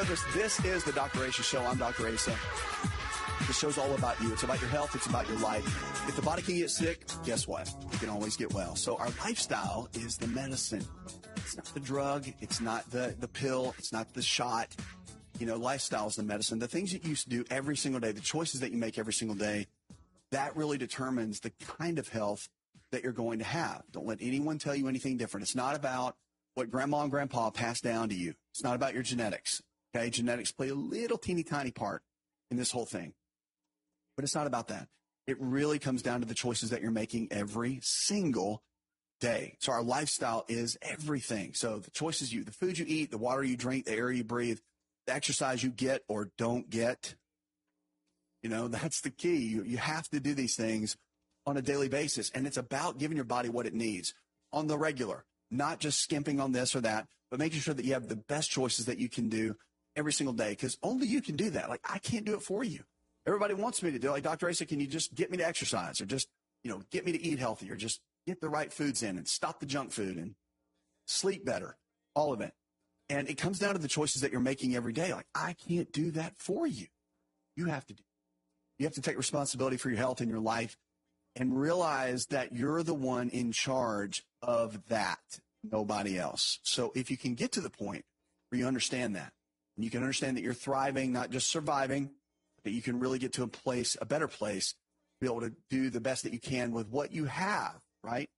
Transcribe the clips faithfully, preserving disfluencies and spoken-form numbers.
with us. This is the Doctor Asa Show. I'm Doctor Asa. The show's all about you. It's about your health. It's about your life. If the body can get sick, guess what? You can always get well. So our lifestyle is the medicine. It's not the drug. It's not the, the pill. It's not the shot. You know, lifestyle is the medicine. The things that you used to do every single day, the choices that you make every single day, that really determines the kind of health that you're going to have. Don't let anyone tell you anything different. It's not about what grandma and grandpa passed down to you. It's not about your genetics. Okay. Genetics play a little teeny tiny part in this whole thing, but it's not about that. It really comes down to the choices that you're making every single day. So our lifestyle is everything. So the choices you, the food you eat, the water you drink, the air you breathe, the exercise you get or don't get, you know, that's the key. You, you have to do these things on a daily basis. And it's about giving your body what it needs on the regular, not just skimping on this or that, but making sure that you have the best choices that you can do every single day. Because only you can do that. Like, I can't do it for you. Everybody wants me to do it. Like, Doctor Asa, can you just get me to exercise or just, you know, get me to eat healthy or just get the right foods in and stop the junk food and sleep better, all of it. And it comes down to the choices that you're making every day. Like, I can't do that for you. You have to do. You have to take responsibility for your health and your life and realize that you're the one in charge of that, nobody else. So if you can get to the point where you understand that, and you can understand that you're thriving, not just surviving, but that you can really get to a place, a better place, be able to do the best that you can with what you have, right?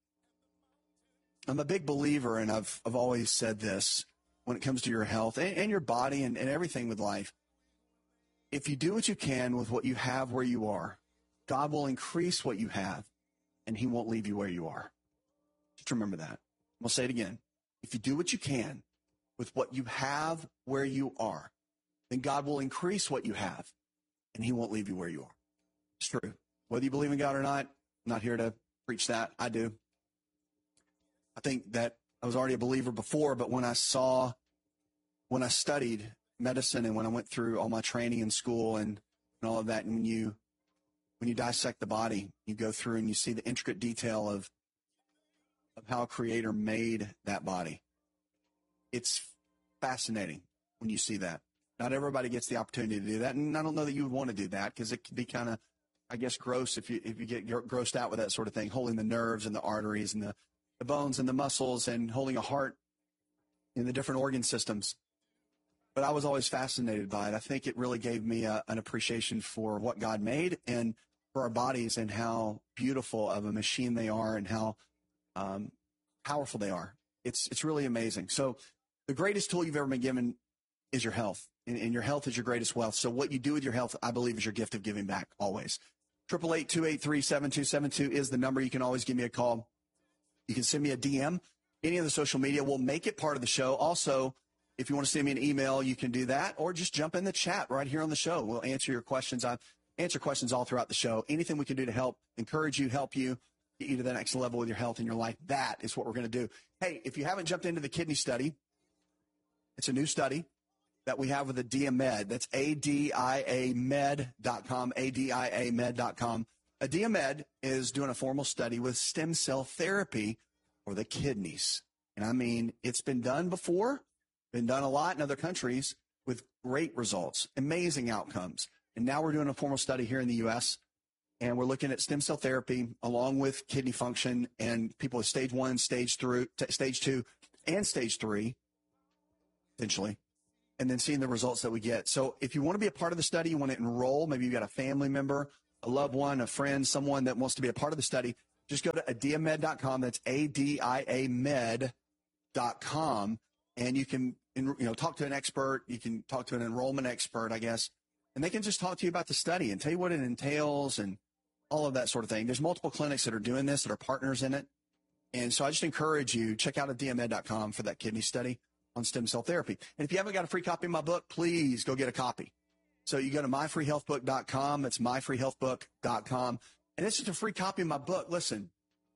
I'm a big believer, and I've, I've always said this, when it comes to your health and, and your body and, and everything with life. If you do what you can with what you have where you are, God will increase what you have, and he won't leave you where you are. Just remember that. I'll say it again. If you do what you can with what you have where you are, then God will increase what you have, and he won't leave you where you are. It's true. Whether you believe in God or not, I'm not here to preach that. I do. I think that I was already a believer before, but when I saw, when I studied medicine and when I went through all my training in school and, and all of that, and when you, when you dissect the body, you go through and you see the intricate detail of, of how a creator made that body. It's fascinating when you see that. Not everybody gets the opportunity to do that. And I don't know that you would want to do that because it can be kind of, I guess, gross if you, if you get grossed out with that sort of thing, holding the nerves and the arteries and the, the bones and the muscles and holding a heart in the different organ systems. But I was always fascinated by it. I think it really gave me a, an appreciation for what God made and for our bodies and how beautiful of a machine they are and how um, powerful they are. It's it's really amazing. So the greatest tool you've ever been given is your health, and, and your health is your greatest wealth. So what you do with your health, I believe, is your gift of giving back always. eight eight eight, two eight three, seven two seven two is the number. You can always give me a call. You can send me a D M. Any of the social media will make it part of the show. Also, if you want to send me an email, you can do that, or just jump in the chat right here on the show. We'll answer your questions. I answer questions all throughout the show. Anything we can do to help, encourage you, help you, get you to the next level with your health and your life, that is what we're going to do. Hey, if you haven't jumped into the kidney study, it's a new study that we have with the Diamed. That's A D I A med dot com, A D I A med dot com. A Diamed is doing a formal study with stem cell therapy for the kidneys. And I mean, it's been done before, been done a lot in other countries with great results, amazing outcomes. And now we're doing a formal study here in the U S, and we're looking at stem cell therapy along with kidney function and people with stage one, stage three, t- stage two, and stage three, potentially, and then seeing the results that we get. So if you want to be a part of the study, you want to enroll, maybe you've got a family member, a loved one, a friend, someone that wants to be a part of the study, just go to A D I A med dot com. That's A D I A med dot com. And you can, you know, talk to an expert. You can talk to an enrollment expert, I guess, and they can just talk to you about the study and tell you what it entails and all of that sort of thing. There's multiple clinics that are doing this, that are partners in it. And so I just encourage you, check out A D I A med dot com for that kidney study on stem cell therapy. And if you haven't got a free copy of my book, please go get a copy. So you go to my free health book dot com. It's my free health book dot com. And it's just a free copy of my book. Listen,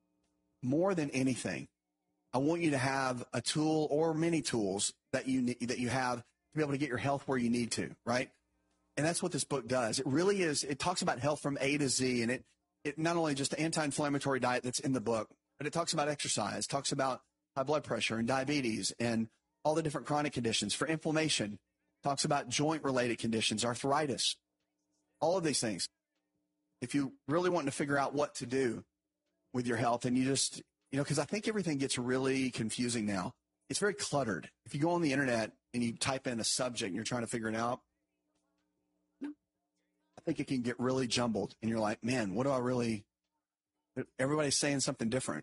more than anything, I want you to have a tool or many tools that you need, that you have to be able to get your health where you need to, right? And that's what this book does. It really is. It talks about health from A to Z, and it, it not only just the anti-inflammatory diet that's in the book, but it talks about exercise, talks about high blood pressure and diabetes and all the different chronic conditions for inflammation. Talks about joint-related conditions, arthritis, all of these things. If you really want to figure out what to do with your health, and you just, you know, because I think everything gets really confusing now. It's very cluttered. If you go on the internet and you type in a subject and you're trying to figure it out, I think it can get really jumbled. And you're like, man, what do I really, everybody's saying something different.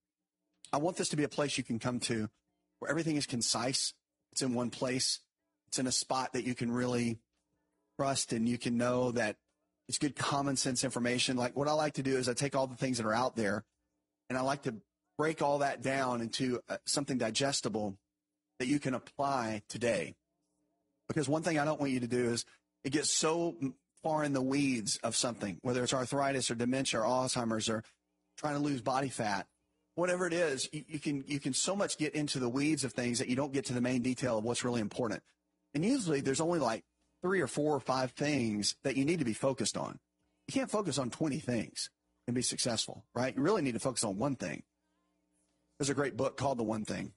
I want this to be a place you can come to where everything is concise. It's in one place. It's in a spot that you can really trust, and you can know that it's good common sense information. Like what I like to do is I take all the things that are out there, and I like to break all that down into uh, something digestible that you can apply today. Because one thing I don't want you to do is it gets so far in the weeds of something, whether it's arthritis or dementia or Alzheimer's or trying to lose body fat, whatever it is, you, you can you can so much get into the weeds of things that you don't get to the main detail of what's really important. And usually there's only like three or four or five things that you need to be focused on. You can't focus on twenty things and be successful, right? You really need to focus on one thing. There's a great book called The One Thing,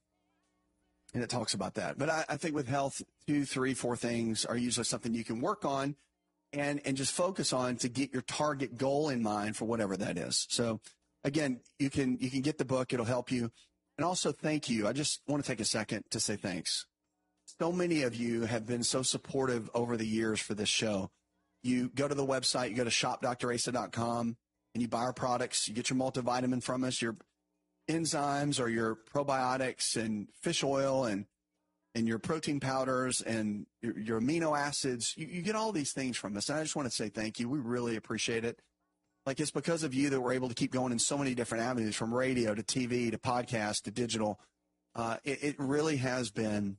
and it talks about that. But I, I think with health, two, three, four things are usually something you can work on and, and just focus on to get your target goal in mind for whatever that is. So, again, you can you can get the book. It'll help you. And also, thank you. I just want to take a second to say thanks. So many of you have been so supportive over the years for this show. You go to the website, you go to shop dr asa dot com, and you buy our products. You get your multivitamin from us, your enzymes or your probiotics and fish oil and and your protein powders and your, your amino acids. You, you get all these things from us, and I just want to say thank you. We really appreciate it. Like, it's because of you that we're able to keep going in so many different avenues, from radio to T V to podcast to digital. Uh, it, it really has been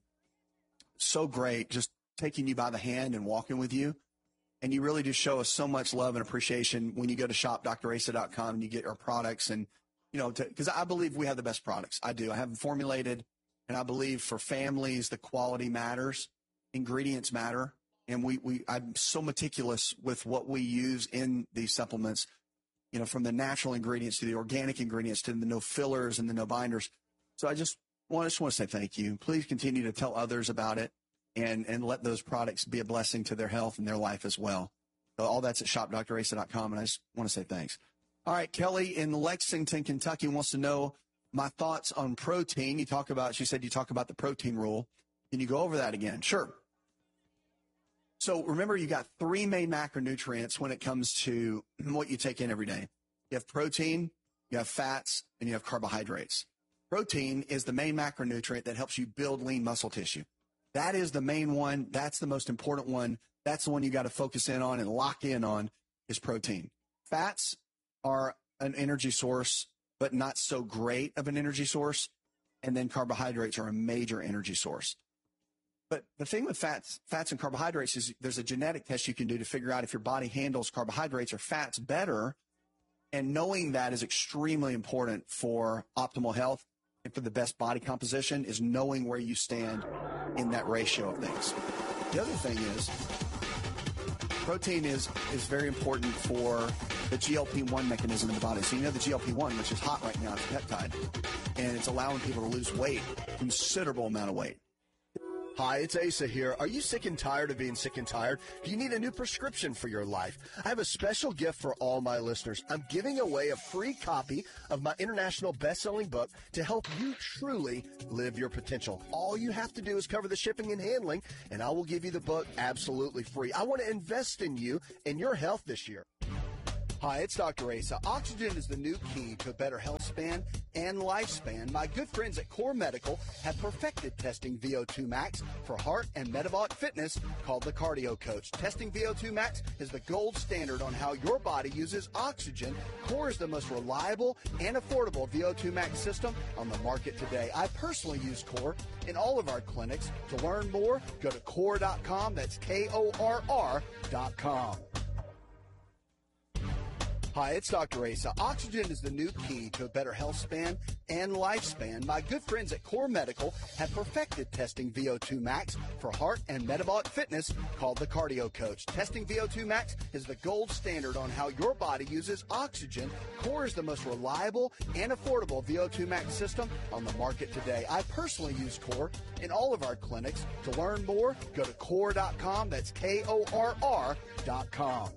so great just taking you by the hand and walking with you. And you really do show us so much love and appreciation when you go to shop dr asa dot com and you get our products. And, you know, because I believe we have the best products. I do. I have them formulated, and I believe for families, the quality matters. Ingredients matter. And we, we, I'm so meticulous with what we use in these supplements, you know, from the natural ingredients to the organic ingredients to the no fillers and the no binders. So I just want, I just want to say thank you. Please continue to tell others about it, and, and let those products be a blessing to their health and their life as well. So all that's at shop dr asa dot com, and I just want to say thanks. All right, Kelly in Lexington, Kentucky wants to know my thoughts on protein. You talk about, she said you talk about the protein rule. Can you go over that again? Sure. So remember, you got three main macronutrients when it comes to what you take in every day. You have protein, you have fats, and you have carbohydrates. Protein is the main macronutrient that helps you build lean muscle tissue. That is the main one. That's the most important one. That's the one you got to focus in on and lock in on, is protein. Fats are an energy source, but not so great of an energy source. And then carbohydrates are a major energy source. But the thing with fats, fats and carbohydrates is there's a genetic test you can do to figure out if your body handles carbohydrates or fats better. And knowing that is extremely important for optimal health and for the best body composition, is knowing where you stand in that ratio of things. The other thing is protein is, is very important for the G L P one mechanism in the body. So you know the G L P one, which is hot right now, is a peptide, and it's allowing people to lose weight, considerable amount of weight. Hi, it's Asa here. Are you sick and tired of being sick and tired? Do you need a new prescription for your life? I have a special gift for all my listeners. I'm giving away a free copy of my international best-selling book to help you truly live your potential. All you have to do is cover the shipping and handling, and I will give you the book absolutely free. I want to invest in you and your health this year. Hi, it's Doctor Asa. Oxygen is the new key to a better health span and lifespan. My good friends at Core Medical have perfected testing V O two max for heart and metabolic fitness, called the Cardio Coach. Testing V O two max is the gold standard on how your body uses oxygen. Core is the most reliable and affordable V O two max system on the market today. I personally use Core in all of our clinics. To learn more, go to core dot com. That's K O R R dot com. Hi, it's Doctor Asa. Oxygen is the new key to a better health span and lifespan. My good friends at Core Medical have perfected testing V O two max for heart and metabolic fitness called the Cardio Coach. Testing V O two max is the gold standard on how your body uses oxygen. Core is the most reliable and affordable V O two max system on the market today. I personally use Core in all of our clinics. To learn more, go to core dot com. That's K O R R dot com.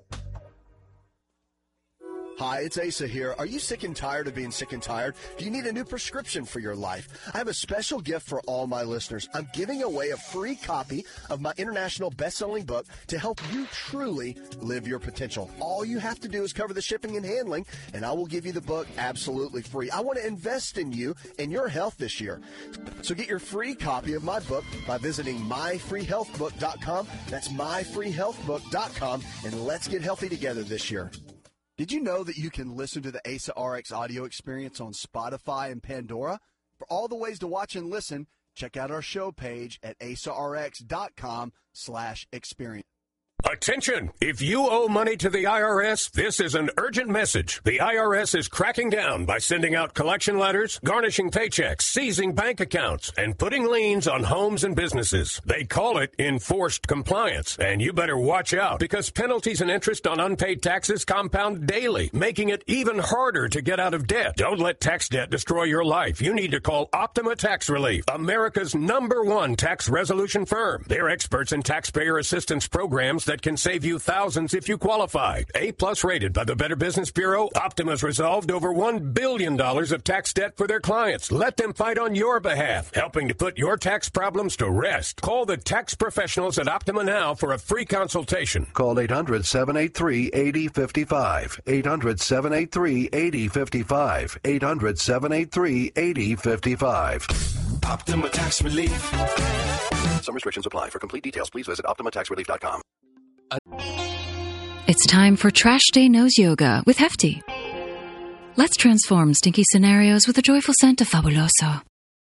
Hi, it's Asa here. Are you sick and tired of being sick and tired? Do you need a new prescription for your life? I have a special gift for all my listeners. I'm giving away a free copy of my international best-selling book to help you truly live your potential. All you have to do is cover the shipping and handling, and I will give you the book absolutely free. I want to invest in you and your health this year. So get your free copy of my book by visiting my free health book dot com. That's my free health book dot com, and let's get healthy together this year. Did you know that you can listen to the Asa R X audio experience on Spotify and Pandora? For all the ways to watch and listen, check out our show page at asa r x dot com slash experience. Attention! If you owe money to the I R S, this is an urgent message. The I R S is cracking down by sending out collection letters, garnishing paychecks, seizing bank accounts, and putting liens on homes and businesses. They call it enforced compliance, and you better watch out because penalties and interest on unpaid taxes compound daily, making it even harder to get out of debt. Don't let tax debt destroy your life. You need to call Optima Tax Relief, America's number one tax resolution firm. They're experts in taxpayer assistance programs that can save you thousands if you qualify. A-plus rated by the Better Business Bureau, Optima's resolved over one billion dollars of tax debt for their clients. Let them fight on your behalf, helping to put your tax problems to rest. Call the tax professionals at Optima now for a free consultation. Call eight hundred, seven eight three, eight zero five five. eight hundred, seven eight three, eight zero five five. eight hundred, seven eight three, eight zero five five. Optima Tax Relief. Some restrictions apply. For complete details, please visit optima tax relief dot com. It's time for Trash Day Nose Yoga with Hefty. Let's transform stinky scenarios with the joyful scent of Fabuloso.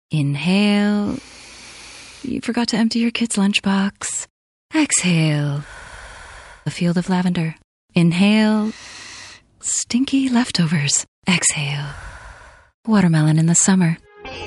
Inhale. You forgot to empty your kid's lunchbox. Exhale. A field of lavender. Inhale. Stinky leftovers. Exhale. Watermelon in the summer.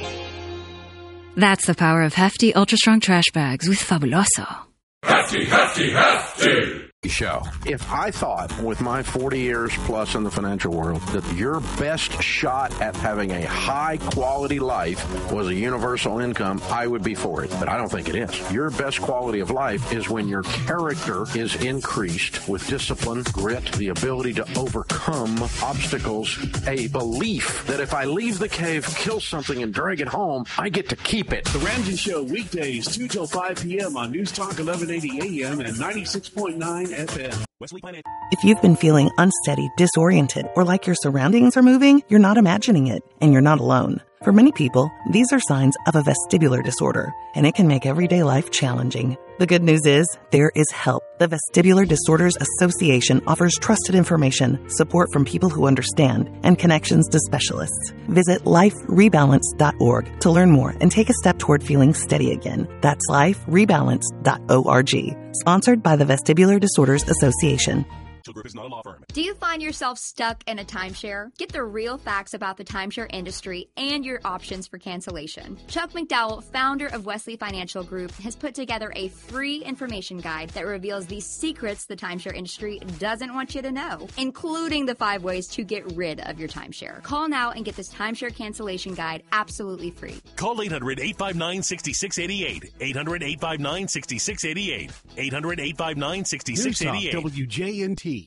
That's the power of Hefty Ultra Strong Trash Bags with Fabuloso. Hefty, hefty, hefty! Show. If I thought with my forty years plus in the financial world that your best shot at having a high quality life was a universal income, I would be for it. But I don't think it is. Your best quality of life is when your character is increased with discipline, grit, the ability to overcome obstacles, a belief that if I leave the cave, kill something, and drag it home, I get to keep it. The Ramsey Show, weekdays, two till five p.m. on News Talk eleven eighty A M and ninety-six point nine F M. If you've been feeling unsteady, disoriented, or like your surroundings are moving, you're not imagining it, and you're not alone. For many people, these are signs of a vestibular disorder, and it can make everyday life challenging. The good news is, there is help. The Vestibular Disorders Association offers trusted information, support from people who understand, and connections to specialists. Visit life rebalance dot org to learn more and take a step toward feeling steady again. That's life rebalance dot org. Sponsored by the Vestibular Disorders Association. Group is not a law firm. Do you find yourself stuck in a timeshare? Get the real facts about the timeshare industry and your options for cancellation. Chuck McDowell, founder of Wesley Financial Group, has put together a free information guide that reveals the secrets the timeshare industry doesn't want you to know, including the five ways to get rid of your timeshare. Call now and get this timeshare cancellation guide absolutely free. Call eight hundred, eight five nine, six six eight eight. eight hundred, eight five nine, six six eight eight. eight hundred, eight five nine, six six eight eight. W J N T.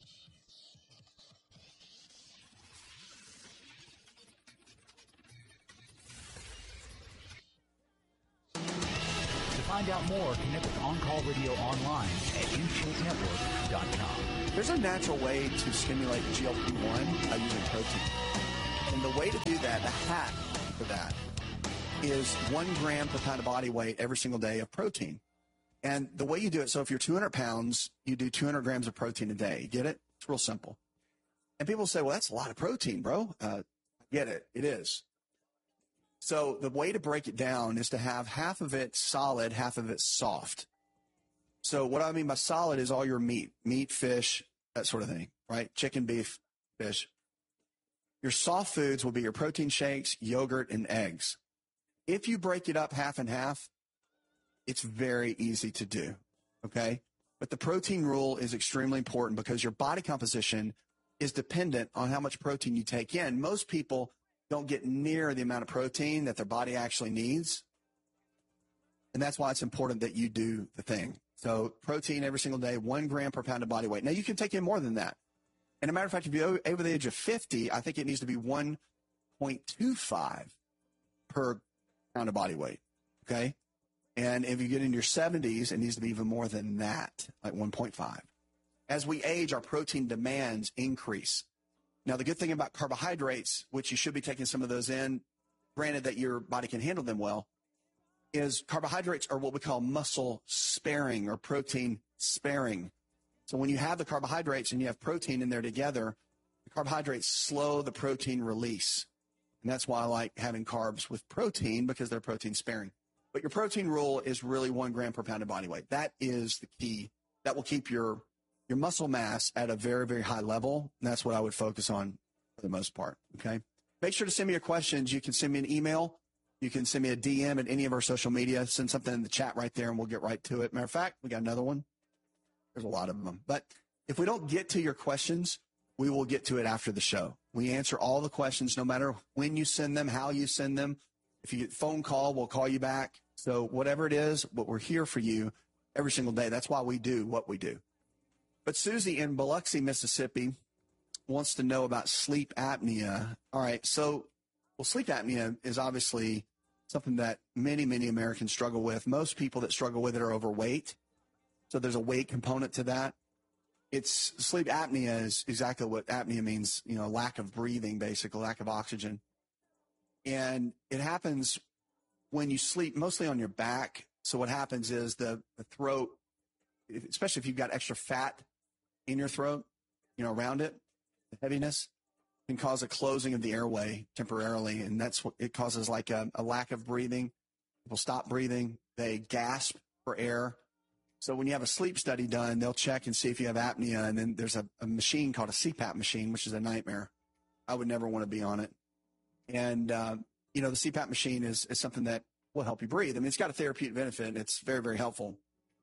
Find out more, connect with On Call Radio online at in shape network dot com. There's a natural way to stimulate G L P one by using protein. And the way to do that, the hack for that, is one gram per pound of body weight every single day of protein. And the way you do it, so if you're two hundred pounds, you do two hundred grams of protein a day. Get it? It's real simple. And people say, well, that's a lot of protein, bro. Uh, get it. It is. So the way to break it down is to have half of it solid, half of it soft. So what I mean by solid is all your meat, meat, fish, that sort of thing, right? Chicken, beef, fish. Your soft foods will be your protein shakes, yogurt, and eggs. If you break it up half and half, it's very easy to do, okay? But the protein rule is extremely important because your body composition is dependent on how much protein you take in. Most people don't get near the amount of protein that their body actually needs. And that's why it's important that you do the thing. So protein every single day, one gram per pound of body weight. Now, you can take in more than that. And a matter of fact, if you're over the age of fifty, I think it needs to be one point two five per pound of body weight, okay? And if you get in your seventies, it needs to be even more than that, like one point five. As we age, our protein demands increase. Now, the good thing about carbohydrates, which you should be taking some of those in, granted that your body can handle them well, is carbohydrates are what we call muscle sparing or protein sparing. So when you have the carbohydrates and you have protein in there together, the carbohydrates slow the protein release. And that's why I like having carbs with protein, because they're protein sparing. But your protein rule is really one gram per pound of body weight. That is the key. That will keep your, your muscle mass at a very, very high level. And that's what I would focus on for the most part. Okay. Make sure to send me your questions. You can send me an email. You can send me a D M at any of our social media. Send something in the chat right there and we'll get right to it. Matter of fact, we got another one. There's a lot of them. But if we don't get to your questions, we will get to it after the show. We answer all the questions, no matter when you send them, how you send them. If you get a phone call, we'll call you back. So whatever it is, but we're here for you every single day. That's why we do what we do. But Susie in Biloxi, Mississippi, wants to know about sleep apnea. All right. So, well, sleep apnea is obviously something that many, many Americans struggle with. Most people that struggle with it are overweight. So there's a weight component to that. It's sleep apnea is exactly what apnea means, you know, lack of breathing, basically, lack of oxygen. And it happens when you sleep mostly on your back. So what happens is the, the throat, especially if you've got extra fat in your throat, you know, around it, the heaviness can cause a closing of the airway temporarily. And that's what it causes, like a, a lack of breathing. People stop breathing. They gasp for air. So when you have a sleep study done, they'll check and see if you have apnea. And then there's a, a machine called a C PAP machine, which is a nightmare. I would never want to be on it. And, uh, you know, the C PAP machine is, is something that will help you breathe. I mean, it's got a therapeutic benefit. And it's very, very helpful.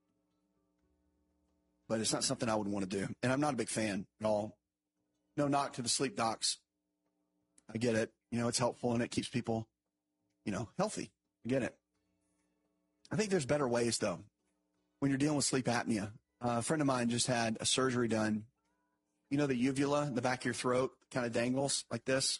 But it's not something I would want to do. And I'm not a big fan at all. No knock to the sleep docs. I get it. You know, it's helpful and it keeps people, you know, healthy. I get it. I think there's better ways, though. When you're dealing with sleep apnea, uh, a friend of mine just had a surgery done. You know, the uvula, the back of your throat kind of dangles like this.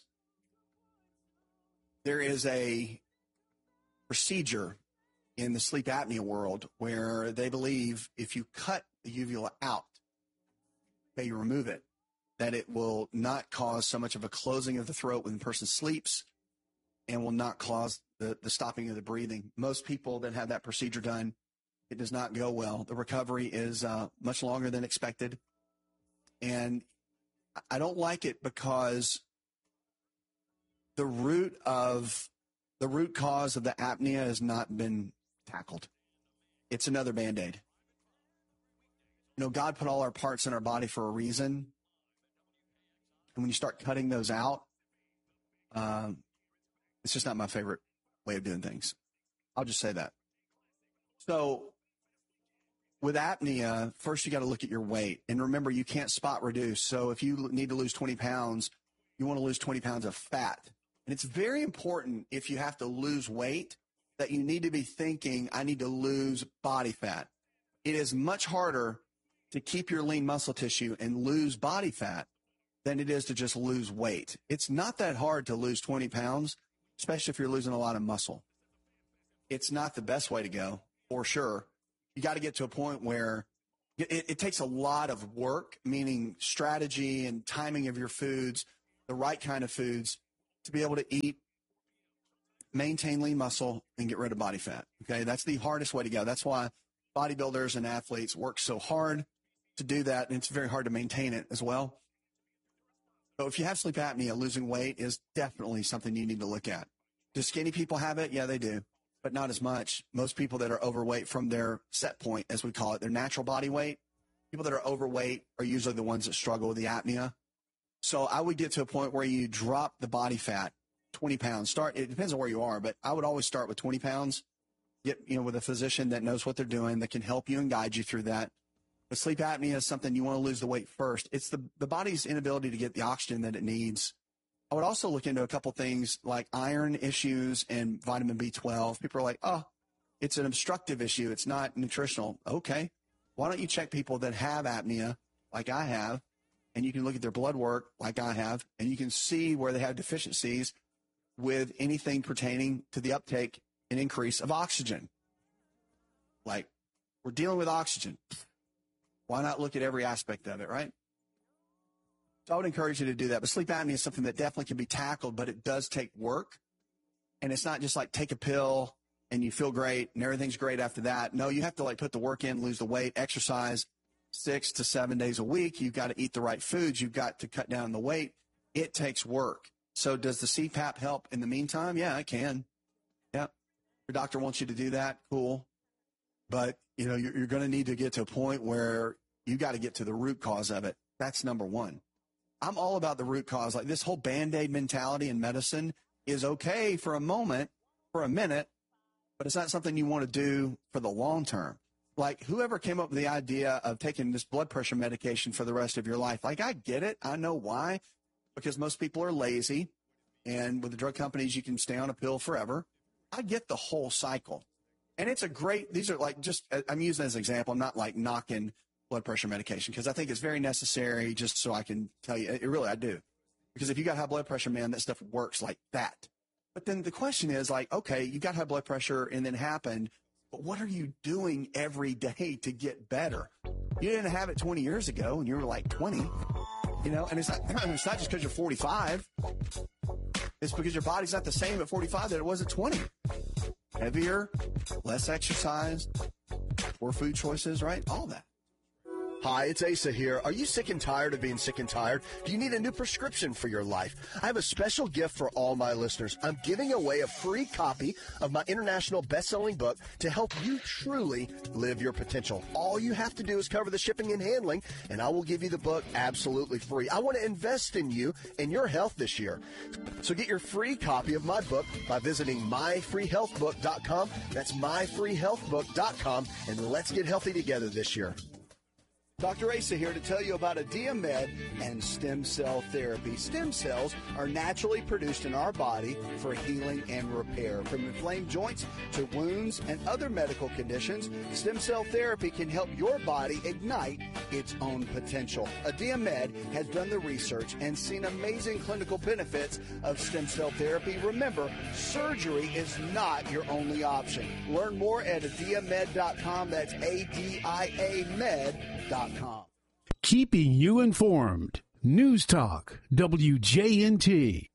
There is a procedure in the sleep apnea world where they believe if you cut the uvula out, okay, you remove it, that it will not cause so much of a closing of the throat when the person sleeps and will not cause the, the stopping of the breathing. Most people that have that procedure done, it does not go well. The recovery is uh, much longer than expected. And I don't like it because the root of the root cause of the apnea has not been tackled. It's another Band-Aid. You know, God put all our parts in our body for a reason. And when you start cutting those out, um, it's just not my favorite way of doing things. I'll just say that. So with apnea, first you got to look at your weight. And remember, you can't spot reduce. So if you need to lose twenty pounds, you want to lose twenty pounds of fat. And it's very important if you have to lose weight that you need to be thinking, I need to lose body fat. It is much harder to keep your lean muscle tissue and lose body fat than it is to just lose weight. It's not that hard to lose twenty pounds, especially if you're losing a lot of muscle. It's not the best way to go, for sure. You got to get to a point where it, it takes a lot of work, meaning strategy and timing of your foods, the right kind of foods, to be able to eat, maintain lean muscle, and get rid of body fat. Okay, that's the hardest way to go. That's why bodybuilders and athletes work so hard to do that, and it's very hard to maintain it as well. So if you have sleep apnea, losing weight is definitely something you need to look at. Do skinny people have it? Yeah, they do, but not as much. Most people that are overweight from their set point, as we call it, their natural body weight, people that are overweight are usually the ones that struggle with the apnea. So I would get to a point where you drop the body fat, twenty pounds. Start. It depends on where you are, but I would always start with twenty pounds. Get, you know, with a physician that knows what they're doing, that can help you and guide you through that. But sleep apnea is something you want to lose the weight first. It's the, the body's inability to get the oxygen that it needs. I would also look into a couple things like iron issues and vitamin B twelve. People are like, oh, it's an obstructive issue. It's not nutritional. Okay. Why don't you check people that have apnea like I have, and you can look at their blood work like I have, and you can see where they have deficiencies with anything pertaining to the uptake and increase of oxygen. Like, we're dealing with oxygen. Why not look at every aspect of it, right? So I would encourage you to do that. But sleep apnea is something that definitely can be tackled, but it does take work. And it's not just like take a pill and you feel great and everything's great after that. No, you have to like put the work in, lose the weight, exercise six to seven days a week. You've got to eat the right foods. You've got to cut down the weight. It takes work. So does the C PAP help in the meantime? Yeah, it can. Yeah. Your doctor wants you to do that. Cool. But, you know, you're, you're going to need to get to a point where you got to get to the root cause of it. That's number one. I'm all about the root cause. Like this whole Band-Aid mentality in medicine is okay for a moment, for a minute, but it's not something you want to do for the long term. Like whoever came up with the idea of taking this blood pressure medication for the rest of your life, like I get it. I know why, because most people are lazy. And with the drug companies, you can stay on a pill forever. I get the whole cycle. And it's a great, these are like just, I'm using as an example. I'm not like knocking blood pressure medication because I think it's very necessary just so I can tell you, it really, I do. Because if you got high blood pressure, man, that stuff works like that. But then the question is like, okay, you got high blood pressure and then happened, but what are you doing every day to get better? You didn't have it twenty years ago and you were like twenty, you know, and it's not, it's not just because you're forty-five. It's because your body's not the same at forty-five that it was at twenty. Heavier, less exercise, poor food choices, right? All that. Hi, it's Asa here. Are you sick and tired of being sick and tired? Do you need a new prescription for your life? I have a special gift for all my listeners. I'm giving away a free copy of my international best-selling book to help you truly live your potential. All you have to do is cover the shipping and handling, and I will give you the book absolutely free. I want to invest in you and your health this year. So get your free copy of my book by visiting my free health book dot com. That's my free health book dot com, and let's get healthy together this year. Doctor Asa here to tell you about Adiamed and stem cell therapy. Stem cells are naturally produced in our body for healing and repair. From inflamed joints to wounds and other medical conditions, stem cell therapy can help your body ignite its own potential. Adiamed has done the research and seen amazing clinical benefits of stem cell therapy. Remember, surgery is not your only option. Learn more at adiamed dot com. That's A D I A med dot com. Keeping you informed. News Talk, W J N T.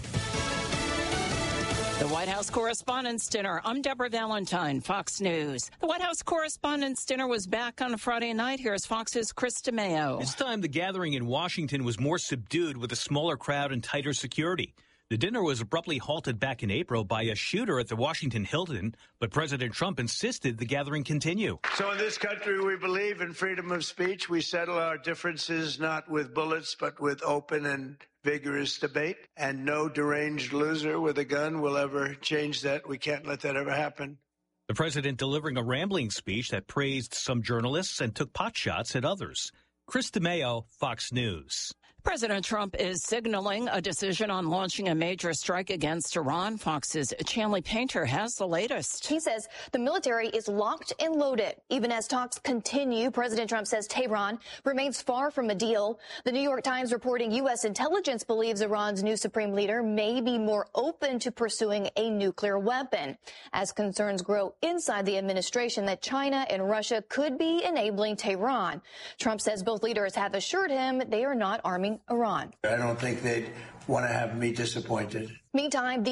The White House Correspondents' Dinner. I'm Deborah Valentine, Fox News. The White House Correspondents' Dinner was back on Friday night. Here's Fox's Chris DeMeo. This time, the gathering in Washington was more subdued with a smaller crowd and tighter security. The dinner was abruptly halted back in April by a shooter at the Washington Hilton, but President Trump insisted the gathering continue. So in this country, we believe in freedom of speech. We settle our differences not with bullets, but with open and vigorous debate. And no deranged loser with a gun will ever change that. We can't let that ever happen. The president delivering a rambling speech that praised some journalists and took potshots at others. Chris DeMeo, Fox News. President Trump is signaling a decision on launching a major strike against Iran. Fox's Chanley Painter has the latest. He says the military is locked and loaded. Even as talks continue, President Trump says Tehran remains far from a deal. The New York Times reporting U S intelligence believes Iran's new supreme leader may be more open to pursuing a nuclear weapon, as concerns grow inside the administration that China and Russia could be enabling Tehran. Trump says both leaders have assured him they are not arming Iran. I don't think they'd want to have me disappointed. Meantime, the